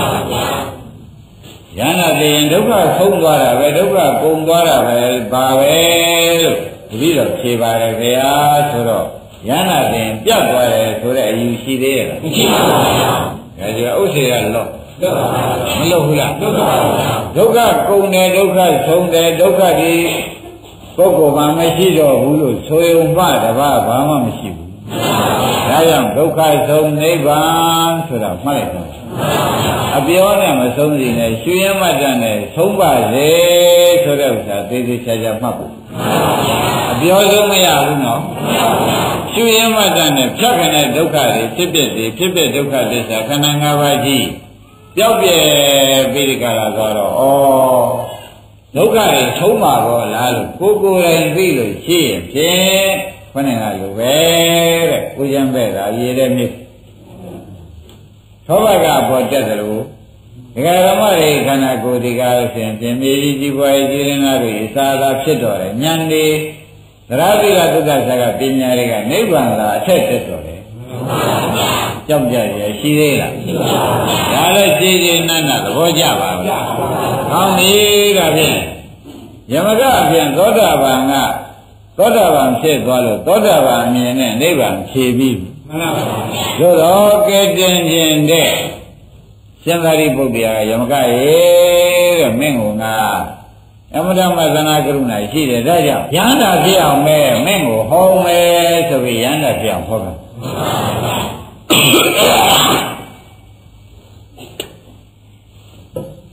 ယန္တာသိရင်ဒုက္ခဆုံးသွားတာပဲဒုက္ခကုန်သွားတာပဲဘာပဲလို့တပည့်တော်ဖြေပါတယ်ခင်ဗျာဆိုတော့ယန္တာသိရင်ပြတ်သွားတယ်ဆိုတဲ့အယူရှိသေးရဲ့လားမရှိပါဘူးခင်ဗျာဒါကြဥစ္စေကလော့မလို့ဘူးလားဒုက္ခကုန်တယ်ဒုက္ခဆုံးတယ်ဒုက္ခဒီပုဂ္ဂိုလ်မှမရှိတော့ဘူးလို့ဆိုရုံမှတပါးဘာမှမရှိဘူးဒါကြောင့်ဒုက္ခဆုံးနိဗ္ဗာန်ဆိုတာမှတ်လိုက်တော့အပြောနဲ့မဆုံးစီနဲ့ရှုရမှတ်တဲ့နဲ့ဆုံးပါစေဆိုတဲ့ဥစ္စာသေသေးချာချာမှတ်ဖို့အပြောဆုံးမရဘူးနော်ရှုရမှတ်တဲ့နဲ့ဖြတ်ခနဲ့ဒုက္ခတွေဖြစ်ဖြစ်ဒုက္ခသစ္စာခန္ဓာ၅ပါးကြီးပျောက်ပြဲပြီးဒီကလာသွားတော့ဒုက္ခတွေဆုံးပါတော့လားလို့ကိုယ်တိုင်သိလို့ရှိရင်ဖြင့်ခொနဲ့ကလိုပဲတဲ့ကိုရံပဲ့တာရေတဲ့မြစ်သောဘကပေါ်တက်တယ်လို့ဒကာဓမ္မတွေခန္ဓာကိုယ်ဒီကားလို့ဆိုရင်ပြင်မြေကြီးကြီးပွားရေးကြီးနေတာတွေအစာသာဖြစ်တော့တယ်ဉာဏ်တွေသရတိကသုဒ္ဓဆာကပညာတွေကနိဗ္ဗာန်သာအထက်တက်တော့တယ်ကြောက်ကြရရှိသေးလားရှိပါဘူးဒါလည်းရှိရှိနတ်နတ်သဘောကျပါဘူးကောင်းပြီဒါဖြင့်ယမကအပြင်သောတာပန်ကသောတာပန်ဖြစ်သွားလို့သောတာပန်အမြင်နဲ့နိဗ္ဗာန်ဖြေပြီးမှန်ပါပါသို့တော့ကဲတင်ခြင်းတဲ့ရှင်သာရိပုတ္တရာယမကရေတဲ့မင်းကငါအမတမသနာကရုဏာရှိတယ်ဒါကြောင့်ယန္တာဖြစ်အောင်မဲမင်းကိုဟောမယ်ဆိုပြီးယန္တာဖြစ်အောင်ဟောတာ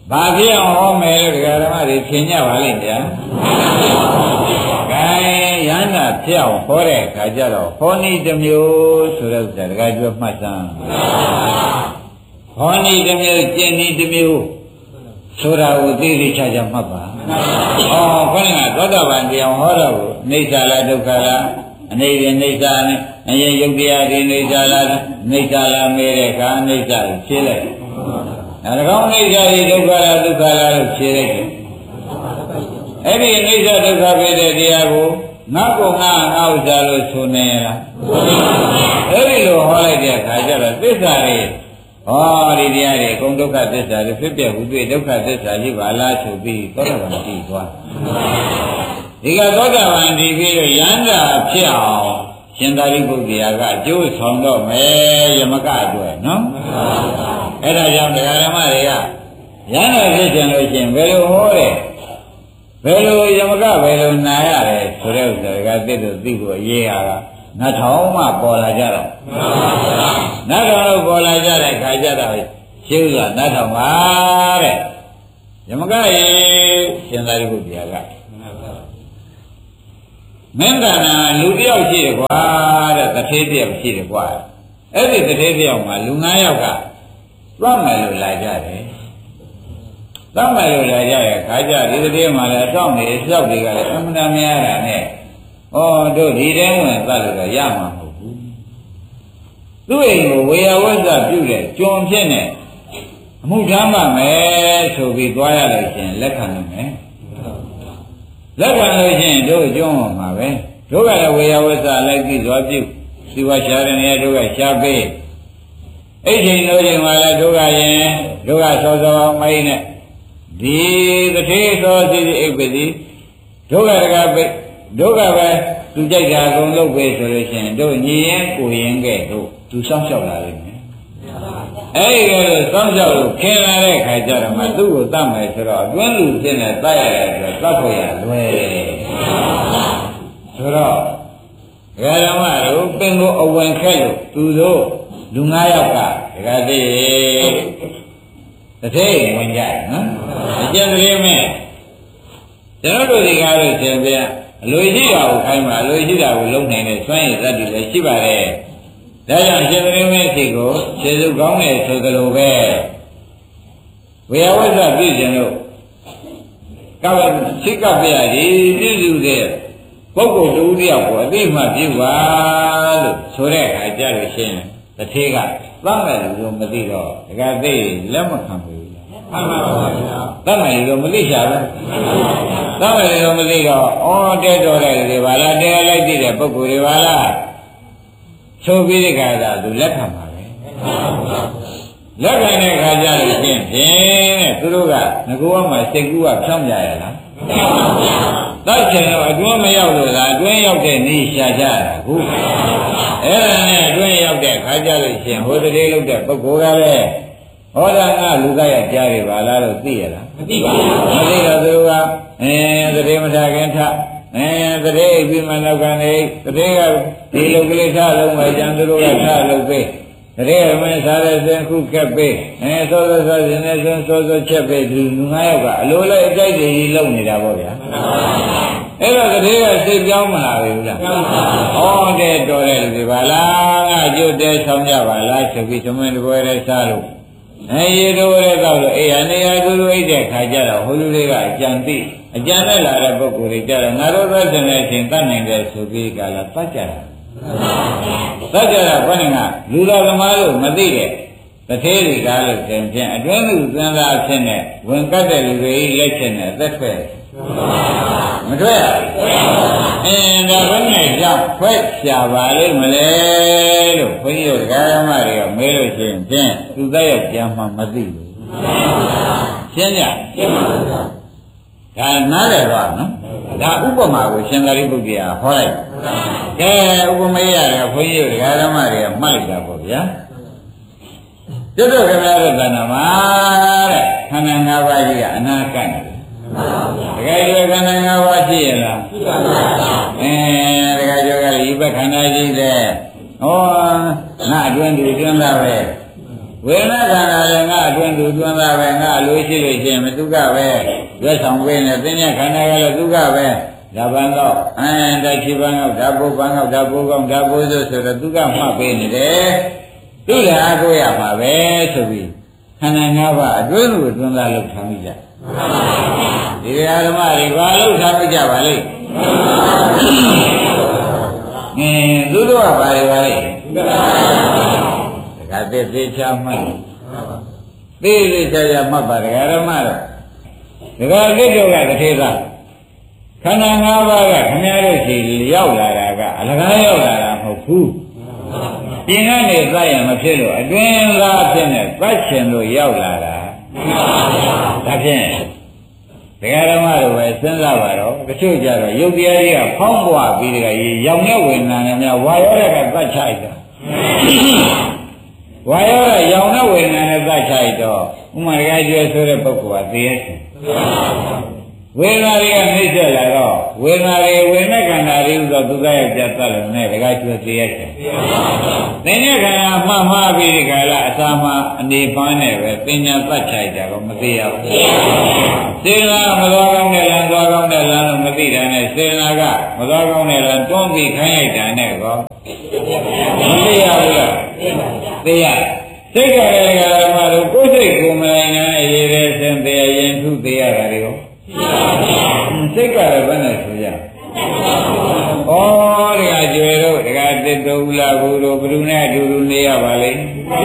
ဘာဖြစ်အောင်ဟောမယ်လို့ဒကာဓမ္မတွေဖြေညပါလိမ့်ဗျာကဲရဟန္တာဖြစ်အောင်ဟောတဲ့အခါကျတော့ဟောနည်းတစ်မျိုးဆိုတဲ့ဥစ္စာဒကာကျွတ်မှတ်စမ်းဟောနည်းတစ်မျိုးကျင့်နည်းတစ်မျိုးဆိုတာကိုသိသိချာချာမှတ်ပါဟောခေါင်းကသောတာပန်တရားဟောတော့ကိုနေသာလားဒုက္ခလားအနေနဲ့နေသာနဲ့အရင်ယုတ်တရားဒီနေသာလားနေသာလားမေးတဲ့အခါနေသာကိုဖြေလိုက်နောက်ကောင်းနေသာဒီဒုက္ခလားဒုက္ခလားလို့ဖြေလိုက်တယ်အဲ့ဒီနေသာဒုက္ခဖြစ်တဲ့တရားကိုငါ့ဥစ္စာလို့ဆိုနေရလားအဲ့ဒီလိုဟောလိုက်တဲ့အခါကျတော့သစ္စာတွေဟောဒီတရားတွေအကုန်ဒုက္ခသစ္စာတွေဖြစ်ပြဟုတွေ့ဒုက္ခသစ္စာကြီးပါလားဆိုပြီးသောတာပန်တည်သွားဒီကသောတာပန်တည်ပြီးတော့ယန္တာဖြစ်အောင်ရှင်သာရိပုတ္တရာကအကျိုးဆောင်တော့မယ်ယမကအတွက်နော်အဲ့ဒါကြောင့်တရားဓမ္မတွေကယန္တာဖြစ်ကြလို့ရှင်ဘယ်လိုဟောတယ်ဘယ်လိုယမကဘယ်လိုနာရတယ်ဆိုတဲ့ဥစ္စာကသိလို့သိလို့အရေးဟာကနတ်ထောင်မှပေါ်လာကြတော့နတ်ထောင်လို့ပေါ်လာကြတဲ့ခါကျတော့ရှင်းဥစွာနတ်ထောင်ပါတဲ့ယမကရေရှင်သာရိပုတ္တရာကမင်းကနာလူတယောက်ရှိတယ်ကွာတဲ့တထေးတယောက်ရှိတယ်ကွာအဲ့ဒီတထေးတယောက်မှာလူ9ယောက်ကသွားမယ်လို့လာကြတယ်သွားမယ်လို့လာကြတဲ့ခါကျဒီတထေးမှာလည်းအတော့နေလျှောက်တွေကလည်းအမှန်တမ်းများတာနဲ့ဩတို့ဒီတဲဝင်သတ်လို့တော့ရမှာမဟုတ်ဘူးသူ့အိမ်ကိုဝေယဝဇ္ဇပြုတဲ့ကျွန်ဖြစ်နေအမှုထမ်းပါမယ်ဆိုပြီးသွားရလို့ရှင်လက်ခံနိုင်မယ်လက်ခံလို့ရှိရင်တို့ကျွန်းပေါ်မှာပဲတို့ကလည်းဝေယဝဇ္ဇလိုက်ပြီးသွားပြုစီဝါရှာတဲ့နေရာတို့ကရှားပေးအဲ့ချိန်တို့ချိန်မှာလည်းတို့ကရင်တို့ကစောစောမိုင်းနဲ့ဒီတထေးသောစီအိပ်ပစီတို့ကတကပိတို့ကပဲသူကြိုက်တာအကုန်လုပ်ပေးဆိုလို့ရှိရင်တို့ညီရင်ကိုရင်ကဲ့တို့သူစောင့်ရှောက်လာလိမ့်မယ်အဲ့ဒီလိုစောင့်ရှောက်လို့ခင်လာတဲ့ခါကျတော့မှသူ့ကိုတတ်မယ်ဆိုတော့အတွင်းလူဖြစ်နေတတ်ရတယ်ဆိုတော့တတ်ဖို့ရလွယ်ဆိုတော့ဒကာဓမ္မတို့ပင်ကိုအဝင်ခက်လို့သူတို့လူ9ယောက်ကဒကာသိတထေးဝင်ကြနော်အကျဉ်းသေးမဲ့ကျွန်တော်တို့ဒီကားလို့ရှင်ပြအလိုရှိတာကိုခိုင်းမှာအလိုရှိတာကိုလုံနိုင်တဲ့စွမ်းရည်သတ္တိလည်းရှိပါတယ်ဒါကြောင့်ရှင်သမီးမင်းစီကိုခြေစုပ်ကောင်းတယ်ဆိုသလိုပဲဝေယဝဇ္ဇပြည့်ခြင်းလို့ကပ်စိတ်ကပ်ပြရည်ပြည့်စုတဲ့ပုဂ္ဂိုလ်တူတယောက်ကိုအသိမှပြုပါလို့ဆိုတဲ့အခါကျလို့ရှိရင်တထေးကသတ်မယ်လို့မသိတော့ဒကာသိလက်မခံဘူးမှန်ပါပါဗျာသတ်မယ်လို့မသိချာပဲသတ်မယ်လို့မသိတော့ဩတဲတော်တဲ့တွေပါလားတဲလိုက်တည်တဲ့ပုဂ္ဂိုလ်တွေပါလားဆိုပြီးတဲ့ခါကျသူလက်ခံပါပဲလက်ခံတဲ့ခါကျလို့ဖြင့်တဲ့သူတို့ကငကောမှာစိတ်ကူးကဖြောင်းကြရလားတတ်ချင်တော့အတွင်းမရောက်လို့လားအတွင်းရောက်တဲ့နေရှာကြတာခုအဲ့ဒါနဲ့အတွင်းရောက်တဲ့ခါကျလို့ရှင်ဟိုတည်းလုပ်တဲ့ပုဂ္ဂိုလ်ကလည်းဟောတာကလူကရကြားရပါလားလို့သိရလားမသိပါဘူးမသိတော့သူကသတိမထားခင်ထသတိအိပ်ပြီးမှနောက်ကနေသတိကဒီလိုကလေးထားလုံးပဲကျန်သူတို့ကထားလို့ပေးသတိအမင်းစားတဲ့စဉ်ခုကက်ပေးစောစောစောစဉ်နဲ့စောစောချက်ပေးသူလူ9ယောက်ကအလိုလိုက်အကြိုက်တွေကြီးလုံနေတာပေါ့ဗျာအဲ့တော့သတိကစိတ်ပြောင်းမလာဘူးလားဩတဲ့တော်တဲ့လူတွေပါလားငါကြို့တဲဆောင်ကြပါလားဆိုပြီးသမင်းတပွဲလေးစားလို့ရေတို့ရဲတော့လို့အေးအနေရသူတို့အိတ်တဲ့ခါကျတော့ဟိုလူတွေကအကြံသိအကြံနဲ့လာတဲ့ပုဂ္ဂိုလ်တွေကြတော့ငါတို့သက်တဲ့အချိန်တတ်နိုင်တယ်ဆိုပြီးကလာတတ်ကြတာတတ်ကြတာဘယ်နဲ့ကလူတော်သမားတို့မသိတဲ့တထေးတွေကလို့သင်ဖြင့်အတွင်းလူသင်္သာဖြစ်နေဝင်ကတ်တဲ့လူတွေလက်ချက်နဲ့သက်ထွက်မထွက်ဒါဘယ်နဲ့ကြောင့်ဖွဲ့ချပါလိမ့်မလဲလို့ဘုန်းကြီးတို့ဓမ္မတွေကမေးလို့ရှိရင်ဖြင့်သူသက်ရောက်ကြမှမသိဘူးရှင်းကြရှင်းပါဘူးဒါနားလည်တော့နော်ဒါဥပမာကိုရှင်သာရိပုတ္တရာဟောလိုက်ကဲဥပမာရတယ်ဘုန်းကြီးတို့ဓမ္မတွေကမှတ်လိုက်တာပေါ့ဗျာကျွတ်ခင်ဗျားတို့ကဏ္ဍမှာတဲ့ခန္ဓာ၅ပါးကြီးကအနာကန့်တယ်တကယ်ကျွခန္ဓာ၅ပါးရှိရလားရှိပါပါတကယ်ကျွကဒီဘက်ခန္ဓာကြီးတဲ့ဟောငါအတွင်းဒီအတွင်းသားပဲဝေဒနာခန္ဓာလည်းငါအတွင်းသူတွန်းသားပဲငါအလိုရှိလို့ရှိရင်မသူကပဲရွက်ဆောင်ပေးနေသင်္ညခန္ဓာကလည်းသူကပဲဒါပန်းတော့တချိပန်းတော့ဓာပုပန်းတော့ဓာပုကောင်းဓာပုဆိုတော့သူကမှတ်ပေးနေတယ်သူလည်းအားကိုးရမှာပဲဆိုပြီးခန္ဓာ၅ပါးအတွင်းသူတွန်းသားလောက်ထားမိကြဒီဓမ္မတွေဘာလို့ထားမိကြပါလိမ့်သူတို့ကဘာတွေပါလဲဒါကသေချာမှတ်သေချာမှတ်ပါဓမ္မတော့ဒကာကိတ္တောကတထေသာခန္ဓာ၅ပါးကခင်ဗျားတို့ရှိရောက်လာတာကအလကားရောက်လာတာမဟုတ်ဘူးပြင်ကနေသတ်ရမဖြစ်လို့အတွင်းသားဖြစ်နေသတ်ချင်လို့ရောက်လာတာဒါဖြင့်ဒကာဓမ္မတို့ပဲစဉ်းစားပါတော့တချို့ကြတော့ယုတ်တရားကြီးကဖောင်းပွားပြီးတကရောင်တဲ့ဝေဒနာနဲ့များဝါရောတဲ့ကသတ်ချိုက်တာဝါရောတဲ့ရောင်တဲ့ဝေဒနာနဲ့သတ်ချိုက်တော့ဥမာဒကာကျွဲဆိုတဲ့ပုဂ္ဂိုလ်ကသိရဲ့ဝေဒနာတွေကနှိမ့်ဆက်လာတော့ဝေဒနာတွေဝေဒနာခန္ဓာတွေဥသောသူကရဲ့ပြတ်သက်လို့နဲ့ဒကာကျွဲသိရဲ့သင်္ညခန္ဓာမှားပြီးဒီကလာအစာမှာအနေပန်းနဲ့ပဲပညာသတ်ချိုက်တာတော့မသိရဘူးစေနာမသွားကောင်းတဲ့လမ်းသွားကောင်းတဲ့လမ်းလို့မသိတာနဲ့စေနာကမသွားကောင်းတဲ့လမ်းတွန်းပြီးခိုင်းလိုက်တာနဲ့ကောမသိရဘူးလားသိရစိတ်ကလည်းဓမ္မတို့ကိုယ်စိတ်ကိုမနိုင်နဲ့ရေးတဲ့ဆင်းသေးရင်ထုသေးရတာတွေရောစိတ်ကလည်းဘယ်နဲ့ဆိုရဩဒကာကျွေတို့ဒကာတစ်တို့ဥလာဘူးတို့ဘယ်သူနဲ့အတူတူနေရပါလိမ့်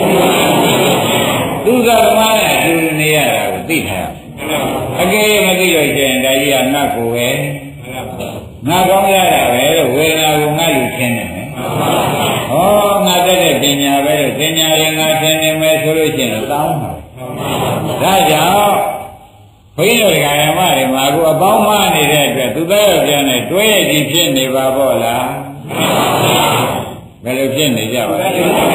သူကဓမ္မနဲ့အတူတူနေရတာကိုသိထားအကယ်၍မသိလို့ရှိရင်ဒါကြီးကငါ့ကိုပဲငါကောင်းရတာပဲလို့ဝေဒနာကိုငါလူချင်းနေမယ်ဩငါတက်တဲ့ပညာပဲလို့ပညာရင်ငါသင်နေမယ်ဆိုလို့ရှိရင်တောင်းပါဒါကြောင့်ဘုန်းကြီးတို့ဓမ္မတွေမှာအခုအပေါင်းမနေတဲ့အတွက်သူသားရပြန်နဲ့တွဲရည်ဖြစ်နေပါပေါ့လားဘယ်လိုဖြစ်နေကြပါလဲ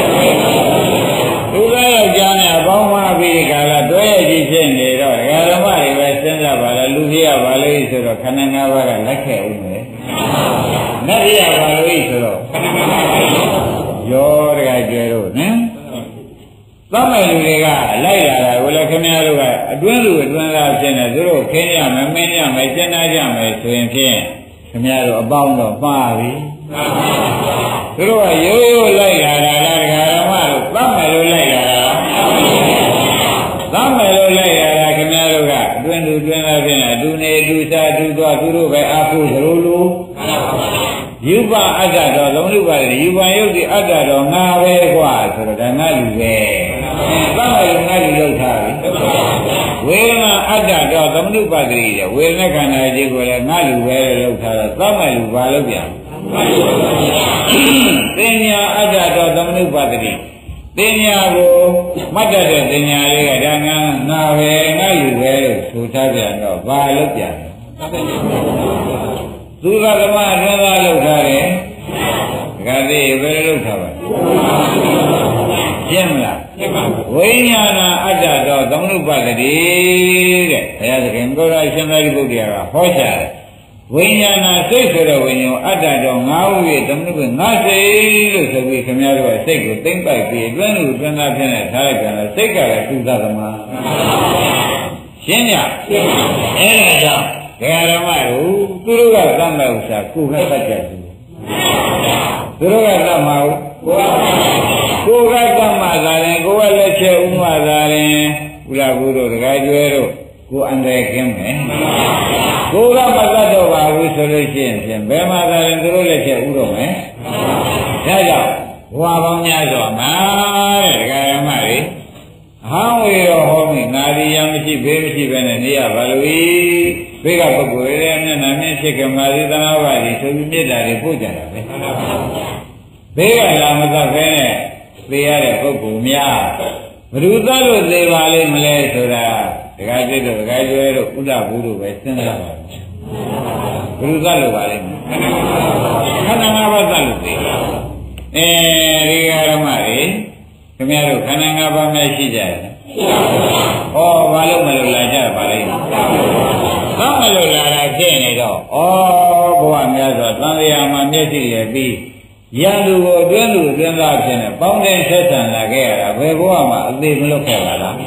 သူသားရပြန်နဲ့အပေါင်းမပြီးခါလာတွဲရည်ဖြစ်နေတော့ဓမ္မတွေပဲစဉ်းစားပါလားလူကြီးရပါလေဆိုတော့ခန္ဓာ၅ပါးကလက်ခဲ့ဦးမယ်နတ်ရပါလို့ဆိုတော့ရောတကကြွယ်တော့နော်သမ္မေလူတွေကလိုက်လာတာကိုလည်းခင်ဗျားတို့ကအတွင်းလူအတွင်းသားဖြစ်နေသူတို့ခင်းရမယ်မင်းရမယ်ကျင့်နာကြမယ်ဆိုရင်ဖြင့်ခင်ဗျားတို့အပေါင်းတော့မှားပြီသူတို့ကရိုးရိုးလိုက်လာတာလားဒကာဓမ္မတို့သမ္မေလူလိုက်လာတာသမ္မေလူလိုက်လာတာခင်ဗျားတို့ကအတွင်းလူအတွင်းသားဖြစ်နေသူနေသူစားသူသွားသူတို့ပဲအာဟုသလိုလိုယူပအတ္တတော်သုံးလူပါတယ်ယူပယုတ်ဒီအတ္တတော်ငါပဲကွာဆိုတော့ဒါငါလူပဲသတ်မယ်ငါလူလောက်ထားပြီဝေဒနာအတ္တတော်သုံးလူပါတိတဲ့ဝေဒနာခန္ဓာကြီးကိုလည်းငါလူပဲလောက်ထားတော့သတ်မယ်လူဘာလို့ပြန်ပညာအတ္တတော်သုံးလူပါတိပညာကိုမှတ်တတ်တဲ့ပညာလေးကဒါငါပဲငါလူပဲလို့ဆိုထားပြန်တော့ဘာလို့ပြန်သူကဓမ္မအတွင်းသားလောက်ထားတယ်ဒကာသေးဘယ်လိုလောက်ထားပါရှင်းမလားဝိညာဏအတ္တတော်သမနုပတ္တိတဲ့ဘုရားသခင်ကိုယ်တော်ရှင်သာရိပုတ္တရာကဟောကြားတယ်ဝိညာဏစိတ်ဆိုတဲ့ဝိညာဉ်အတ္တတော်၅ဦးရဲ့သမနုပငါစိတ်လို့ဆိုပြီးခင်ဗျားတို့ကစိတ်ကိုသိမ့်ပိုက်ပြီးအတွင်းလူအတွင်းသားဖြစ်နေထားလိုက်ကြတယ်စိတ်ကလည်းသူသသမာရှင်းကြအဲ့ဒါကြောင့်ဒကာဓမ္မတို့သူတို့ကသတ်မဲ့ဥစ္စာကိုယ်ကတတ်ကြတယ်သူတို့ကသတ်မှာကိုယ်ကသတ်မှာသာရင်ကိုယ်ကလက်ချက်ဥမသာရင်ဥလာဘူးတို့ဒကာကျွဲတို့ကိုယ်အန္တရာယ်ကင်းမယ်ကိုယ်ကမသတ်တော့ပါဘူးဆိုလို့ရှိရင်ဖြင့်ဘယ်မှာသာရင်သူတို့လက်ချက်ဥတော့မယ်ဒါကြောင့်ဘဝပေါင်းများစွာမှာတဲ့ဒကာဓမ္မတွေဟောင်းဝေရောဟောမိငါဒီရမရှိဘေးမရှိပဲနဲ့နေရပါလို့ဘေးကပုဂ္ဂိုလ်ရဲ့မျက်နှာမြင်ဖြစ်ကမာရီသနာဝါဒီဆိုပြီးမေတ္တာတွေပို့ကြတာပဲဘေးကလာမသက်ပဲနဲ့သိရတဲ့ပုဂ္ဂိုလ်များဘ누구သားလို့သိပါလိမ့်မလဲဆိုတာဒကာจิตတို့ဒကာကျွဲတို့ဥဒ္ဒဘူးတို့ပဲစဉ်းစားပါဘ누구သားလို့ပါလိမ့်မယ်ခန္ဓာ၅ပါးသားလို့သိဒီဓမ္မတွေခင်ဗျားတို့ခန္ဓာ၅ပါးများရှိကြတယ်ဩဘာလို့မလို့လာကြပါလိမ့်ဘာမလို့လာတာဖြစ်နေတော့ဩဘဝများစွာသံဃာမှာမျက်စိရပြီးရန်သူကိုအတွင်းသူအတွင်းသားဖြစ်နေပေါင်းတဲ့ဆက်ဆံလာခဲ့ရတာဘယ်ဘဝမှာအသေးမလွတ်ခဲ့ပါလားသ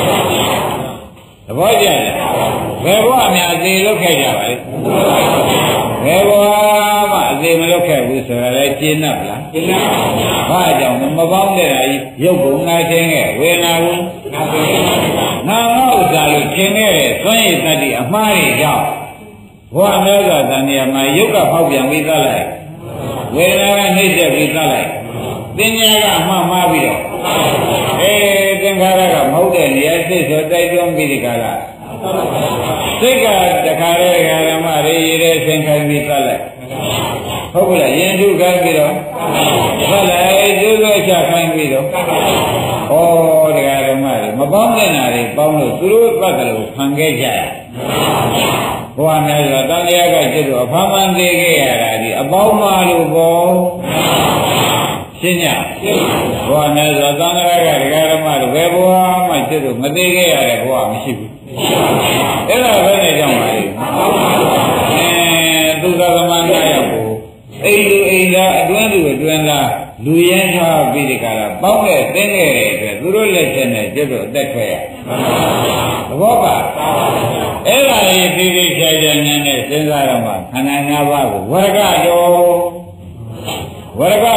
ဘောကျလားဘယ်ဘဝများအသေးလွတ်ခဲ့ကြပါလဲဘယ်ဘဝမှအသေးမလွတ်ခဲ့ဘူးဆိုတာလဲရှင်း납လားရှင်း납ပါဘာကြောင့်မပေါင်းတဲ့ဟာကြီးရုပ်ကုန်နာခြင်းရဲ့ဝေဒနာကိုနာမဥစ္စာလို့ရှင်းခဲ့တဲ့သွမ်းရည်တတ္တိအမှားတွေကြောင့်ဘဝမြတ်စွာတန်မြတ်မှာရုပ်ကဖောက်ပြန်ပြီးသားလိုက်ဝေဒနာကနှိမ့်ဆက်ပြီးသားလိုက်သင်ညာကအမှားမှားပြီးတော့သင်္ခါရကမဟုတ်တဲ့နေရာစိတ်ဆိုတိုက်တွန်းပြီးဒီကလာစိတ်ကတခါတည်းဓမ္မရေရတဲ့သင်္ခါရပြီးသားလိုက်ဟုတ်ကဲ့လားယဉ်ထုခိုင်းပြီးတော့ဟုတ်လားကျိုးလို့ချခိုင်းပြီးတော့ဩတရားဓမ္မတွေမပေါင်းတဲ့နာတွေပေါင်းလို့သူတို့ပတ်တယ်လို့ခံခဲ့ကြရဘုရားများစွာတန်တရားကကျတော့အဖမ်းမှန်သေးခဲ့ရတာဒီအပေါင်းမလို့ပေါ့ရှင်းညဘုရားများစွာတန်တရားကတရားဓမ္မတွေဘယ်ဘဝမှကျတော့မသေးခဲ့ရတဲ့ဘဝမရှိဘူးအဲ့ဒါပဲနဲ့ကြောင့်ပါလေသူသာသမဏရောက်ကိုအိမ်လူအိမ်သားအတွင်းလူအတွင်းသားလူရင်းထားပြီးဒီကရာပေါင်းတဲ့သင်ခဲ့တဲ့အတွက်သူတို့လက်ချက်နဲ့ကျတော့အသက်ခွဲရသဘောပါအဲ့ဒါကြီးပြီးပြီးချာချာဉာဏ်နဲ့စဉ်းစားတော့မှခန္ဓာ၅ပါးကိုဝရကတော်ဝရက